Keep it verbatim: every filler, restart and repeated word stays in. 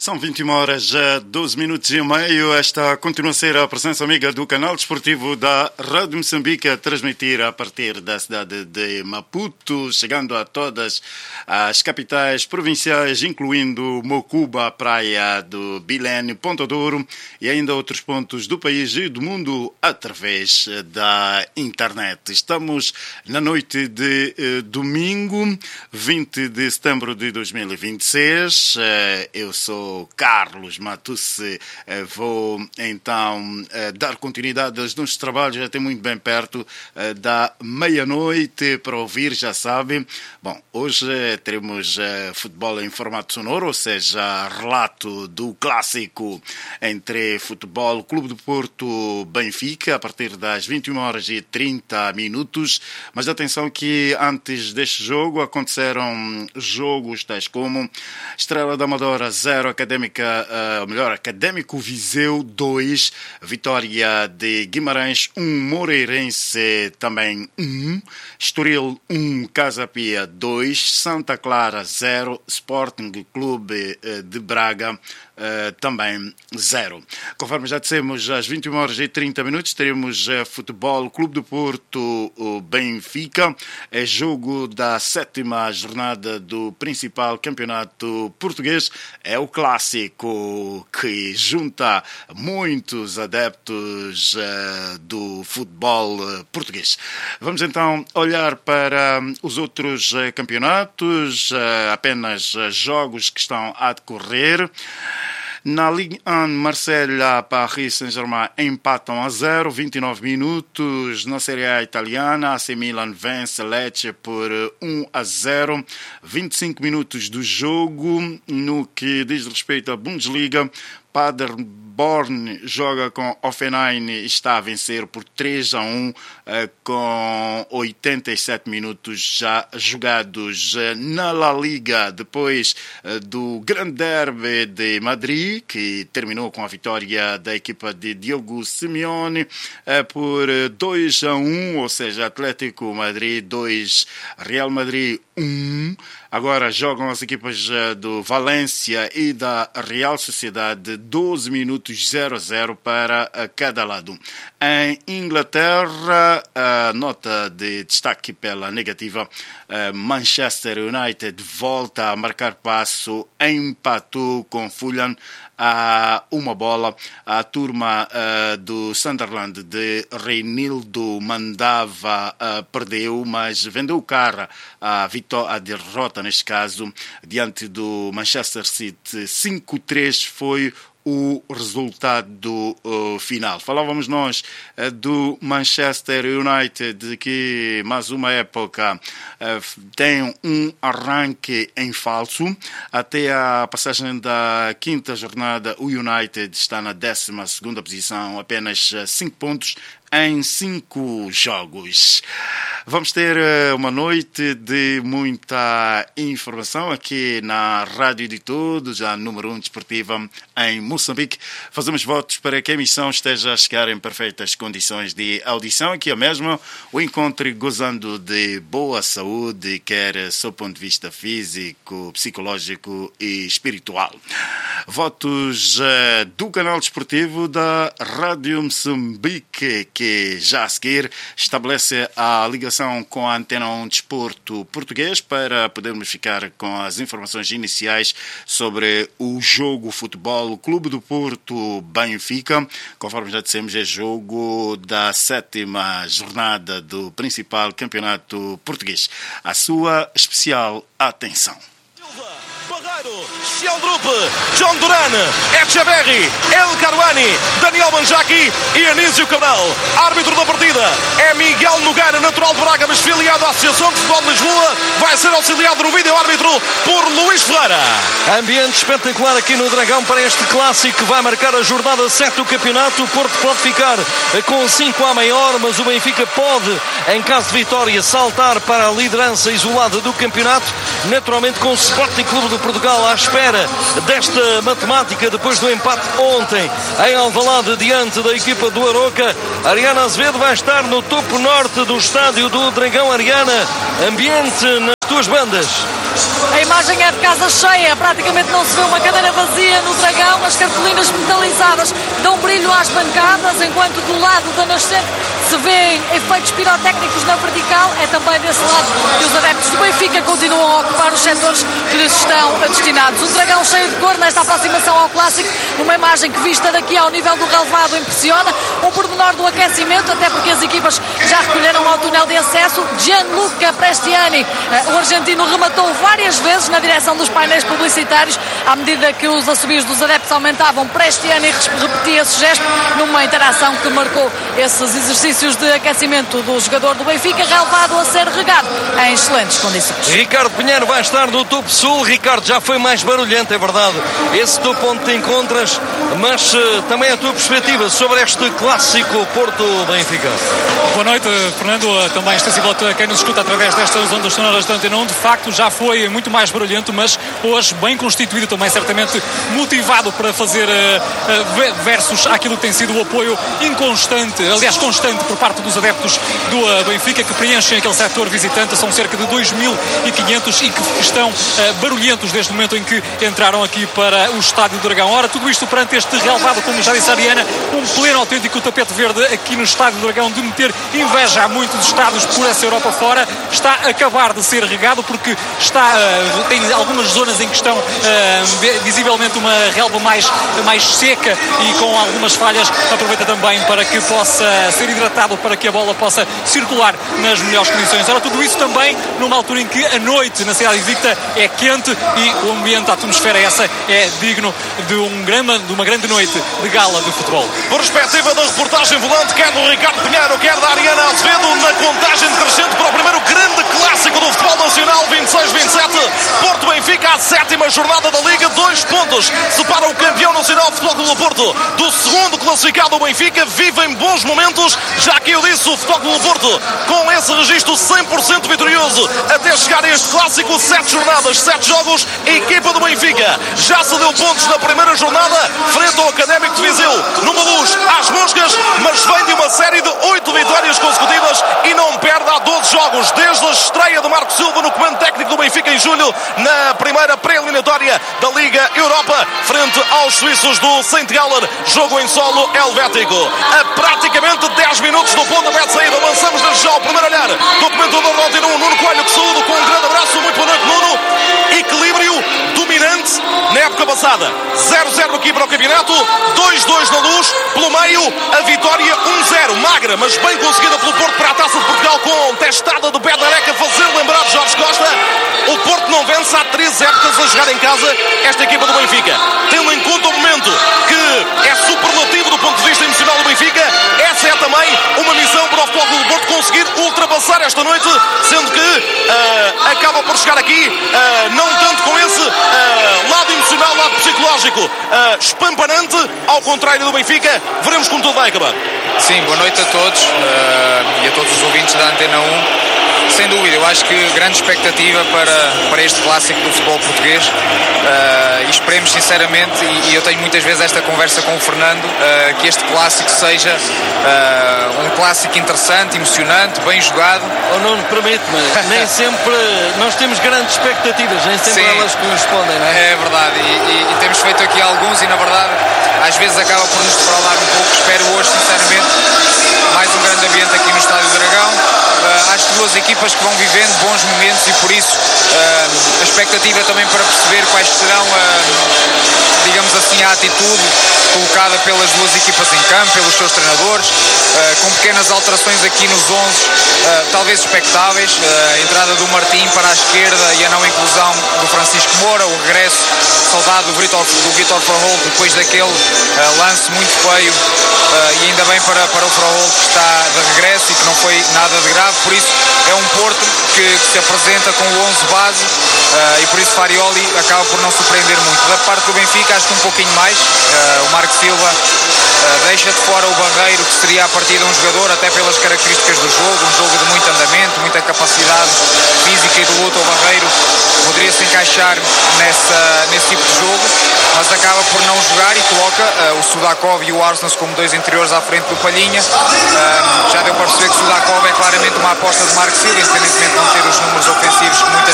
São vinte e uma horas, doze minutos e meio. Esta continua a ser a presença amiga do canal desportivo da Rádio Moçambique, a transmitir a partir da cidade de Maputo, chegando a todas as capitais provinciais, incluindo Mocuba, Praia do Bilene, Ponta Douro e ainda outros pontos do país e do mundo através da internet. Estamos na noite de eh, domingo, vinte de setembro de dois mil e vinte e seis. Eh, eu sou Carlos Matusse, vou então dar continuidade aos nossos trabalhos até muito bem perto da meia-noite para ouvir, já sabem. Bom, hoje teremos futebol em formato sonoro, ou seja, relato do clássico entre Futebol Clube do Porto Benfica a partir das vinte e uma horas e trinta minutos. Mas atenção que antes deste jogo aconteceram jogos tais como Estrela da Amadora zero, Académica, ou melhor, Académico Viseu dois, Vitória de Guimarães um, Moreirense também um, Estoril um, Casa Pia dois, Santa Clara zero, Sporting Clube de Braga Uh, também zero. Conforme já dissemos, às vinte e uma horas e trinta minutos teremos uh, Futebol Clube do Porto uh, Benfica, é jogo da sétima jornada do principal campeonato português, é o clássico que junta muitos adeptos uh, do futebol uh, português. Vamos então olhar para os outros uh, campeonatos, uh, apenas uh, jogos que estão a decorrer. Na Ligue um, Marseille e Paris Saint-Germain empatam a zero, vinte e nove minutos. Na Série A italiana, A C Milan vence Lecce por um a zero, vinte e cinco minutos do jogo. No que diz respeito à Bundesliga, Paderborn joga com Hoffenheim e está a vencer por três a um, com oitenta e sete minutos já jogados. Na La Liga, depois do grande derby de Madrid, que terminou com a vitória da equipa de Diogo Simeone por dois a um, ou seja, Atlético Madrid dois, Real Madrid um. Agora jogam as equipas do Valência e da Real Sociedade, doze minutos, zero a zero para cada lado. Em Inglaterra, a nota de destaque pela negativa, Manchester United volta a marcar passo, empatou com Fulham a uma bola. A turma uh, do Sunderland de Reinildo mandava, uh, perdeu, mas vendeu cara a, vitó- a derrota, neste caso, diante do Manchester City. cinco a três foi o resultado uh, final. Falávamos nós uh, do Manchester United, que mais uma época uh, tem um arranque em falso. Até a passagem da quinta jornada, o United está na décima segunda posição, apenas cinco pontos em cinco jogos. Vamos ter uma noite de muita informação aqui na Rádio de Todos, a número um desportiva em Moçambique. Fazemos votos para que a emissão esteja a chegar em perfeitas condições de audição, aqui a mesma o encontre gozando de boa saúde, quer sob o ponto de vista físico, psicológico e espiritual. Votos uh, do canal desportivo da Rádio Moçambique, que já a seguir estabelece a ligação com a Antena um Desporto Português para podermos ficar com as informações iniciais sobre o jogo Futebol Clube do Porto Benfica. Conforme já dissemos, é jogo da sétima jornada do principal campeonato português. A sua especial atenção. Barreiro, Sheldrup, John Duran, Echeverri, El Caruani, Daniel Manjaki e Anísio Cabral. Árbitro da partida é Miguel Nogueira, natural de Braga, mas filiado à Associação de Futebol de Lisboa. Vai ser auxiliado no vídeo-árbitro por Luís Ferreira. Ambiente espetacular aqui no Dragão para este clássico que vai marcar a jornada sete do campeonato. O Porto pode ficar com cinco à maior, mas o Benfica pode, em caso de vitória, saltar para a liderança isolada do campeonato. Naturalmente com o Sporting Clube do Portugal à espera desta matemática depois do empate ontem em Alvalade diante da equipa do Aroca. Ariana Azevedo vai estar no topo norte do estádio do Dragão. Ariana, ambiente nas tuas bandas. A imagem é de casa cheia, praticamente não se vê uma cadeira vazia no Dragão. As cartolinas metalizadas dão brilho às bancadas, enquanto do lado da nascente se vêem efeitos pirotécnicos na vertical. É também desse lado que os adeptos do Benfica continuam a ocupar os setores que lhes estão destinados. Um Dragão cheio de cor nesta aproximação ao Clássico, numa imagem que, vista daqui ao nível do relevado, impressiona. Um pormenor do aquecimento, até porque as equipas já recolheram ao túnel de acesso. Gianluca Prestiani, o argentino, rematou várias vezes na direção dos painéis publicitários. À medida que os assobios dos adeptos aumentavam, Prestiani repetia esse gesto numa interação que marcou esses exercícios de aquecimento do jogador do Benfica, relevado a ser regado em excelentes condições. Ricardo Pinheiro vai estar no topo sul. Ricardo, já foi mais barulhento, é verdade, esse topo onde te encontras, mas uh, também a tua perspectiva sobre este clássico Porto-Benfica. Boa noite, Fernando, também extensível a quem nos escuta através destas ondas sonoras da Antena um. De facto, já foi muito mais barulhento, mas hoje bem constituído, também certamente motivado para fazer uh, uh, versos àquilo que tem sido o apoio inconstante, aliás constante, por parte dos adeptos do uh, Benfica, que preenchem aquele setor visitante. São cerca de dois mil e quinhentos e que estão uh, barulhentos desde o momento em que entraram aqui para o Estádio do Dragão. Ora, tudo isto perante este relevado, como já disse a Ariana, um pleno autêntico tapete verde aqui no Estádio do Dragão, de meter inveja a muitos estádios por essa Europa fora. Está a acabar de ser regado, porque está, uh, tem algumas zonas em que estão uh, visivelmente uma relva mais, mais seca e com algumas falhas. Aproveita também para que possa ser hidratado, para que a bola possa circular nas melhores condições. Ora, tudo isso também numa altura em que a noite na cidade invicta é quente e o ambiente, a atmosfera essa é digno de, um grama, de uma grande noite de gala de futebol. Perspectiva da reportagem volante, quer do Ricardo Pinheiro, quer da Ariana Azevedo, na contagem decrescente para o primeiro grande clássico do futebol nacional, vinte e seis vinte e sete, Porto-Benfica, a sétima jornada da Liga, dois pontos separa o campeão nacional de Futebol Clube do Porto do segundo classificado. O Benfica vive em bons momentos, já que eu disse, o Futebol Clube do Porto com esse registro cem por cento vitorioso até chegar a este clássico, sete jornadas, sete jogos. A equipa do Benfica já se deu pontos na primeira jornada frente ao Académico de Viseu, numa luz às moscas, mas vem de uma série de oito vitórias consecutivas e não perde há doze jogos, desde a estreia de Marco Silva no comando técnico do Benfica em julho, na primeira pré-eliminatória da Liga Europa, frente aos suíços do Saint Galler, jogo em solo helvético. A praticamente dez minutos do pontapé de saída, avançamos desde já ao primeiro olhar do comentador da Antena um, Nuno Coelho, que saúdo com um grande abraço. Muito boa noite, Nuno. Equilíbrio dominante na época passada, zero zero aqui para o campeonato, dois dois na Luz, pelo meio a vitória um zero, magra, mas bem conseguida pelo Porto para a Taça de Portugal, com testada do Bednareca, fazer lembrar de Jorge Costa. O Porto não vence há três épocas a jogar em casa esta equipa do Benfica. Tendo em conta o momento que é superlativo do ponto de vista emocional do Benfica, essa é também uma missão para o Futebol Clube do Porto conseguir ultrapassar esta noite, sendo que uh, acaba por chegar aqui uh, não tanto com esse uh, lado emocional, lado psicológico uh, espampanante, ao contrário do Benfica. Veremos como tudo vai acabar. Sim, boa noite a todos uh, e a todos os ouvintes da Antena um. Sem dúvida, eu acho que grande expectativa para, para este clássico do futebol português, uh, e esperemos sinceramente, e, e eu tenho muitas vezes esta conversa com o Fernando, uh, que este clássico seja uh, um clássico interessante, emocionante, bem jogado. Oh, não permite-me, nem sempre nós temos grandes expectativas, nem sempre Sim, elas correspondem, não é? É verdade, e, e, e temos feito aqui alguns e na verdade às vezes acaba por nos defraudar um pouco. Espero hoje sinceramente mais um grande ambiente aqui no Estádio do Dragão. Uh, acho que duas equipas que vão vivendo bons momentos e por isso uh, a expectativa também para perceber quais serão, uh, digamos assim, a atitude colocada pelas duas equipas em campo, pelos seus treinadores, uh, com pequenas alterações aqui nos onze, uh, talvez expectáveis, uh, a entrada do Martim para a esquerda e a não inclusão do Francisco Moura, o regresso saudado do Vitor, do Vitor Fraholt depois daquele uh, lance muito feio, uh, e ainda bem para, para o Fraholt que está de regresso e que não foi nada de grave. Por isso é um Porto que, que se apresenta com o onze base, uh, e por isso Farioli acaba por não surpreender muito. Da parte do Benfica acho que um pouquinho mais, uh, o Marco Silva uh, deixa de fora o Barreiro, que seria a partida um jogador até pelas características do jogo, um jogo de muito andamento, muita capacidade física e de luta. O Barreiro poderia se encaixar nessa, nesse tipo de jogo, mas acaba por não jogar e coloca uh, o Sudakov e o Arsens como dois interiores à frente do Palhinha. Uh, já deu para perceber que o Sudakov é claramente uma aposta de Marco Silva, independentemente de não ter os números ofensivos que muitas